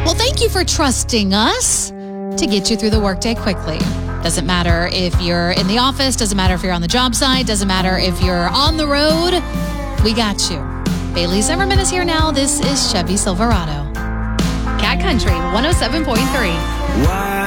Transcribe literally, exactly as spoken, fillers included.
Well, thank you for trusting us to get you through the workday quickly. Doesn't matter if you're in the office, doesn't matter if you're on the job site, doesn't matter if you're on the road. We got you. Bailey Zimmerman is here now. This is Chevy Silverado. Cat Country one oh seven point three. Why?